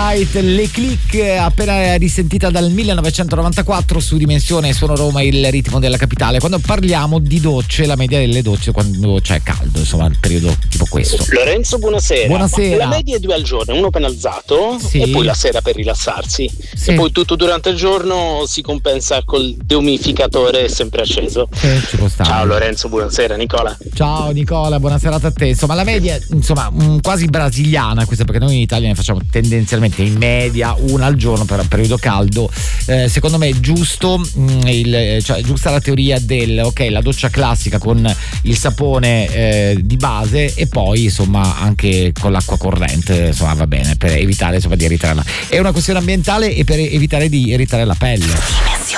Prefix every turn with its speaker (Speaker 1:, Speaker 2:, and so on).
Speaker 1: Night, le click, appena risentita dal 1994 su Dimensione Suono Roma, il ritmo della capitale. Quando parliamo di docce, la media delle docce quando c'è caldo, insomma, il periodo tipo questo.
Speaker 2: Lorenzo, buonasera.
Speaker 1: Buonasera.
Speaker 2: La media è 2 al giorno, uno penalizzato,
Speaker 1: sì,
Speaker 2: e poi la sera per rilassarsi,
Speaker 1: sì,
Speaker 2: e poi tutto durante il giorno si compensa col deumificatore sempre acceso.
Speaker 1: ci può stare.
Speaker 2: Ciao Lorenzo, buonasera. Nicola.
Speaker 1: Ciao Nicola, buona serata a te. Insomma, la media, insomma, quasi brasiliana questa, perché noi in Italia ne facciamo tendenzialmente in media una al giorno per periodo caldo. Secondo me è giusto, cioè giusta la teoria del ok, la doccia classica con il sapone di base, e poi insomma anche con l'acqua corrente, insomma va bene, per evitare insomma di irritare è una questione ambientale e per evitare di irritare la pelle.